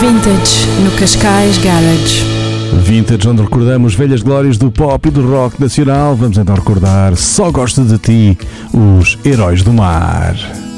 Vintage no Cascais Garage. Vintage, onde recordamos velhas glórias do pop e do rock nacional. Vamos então recordar Só Gosto de Ti, os Heróis do Mar.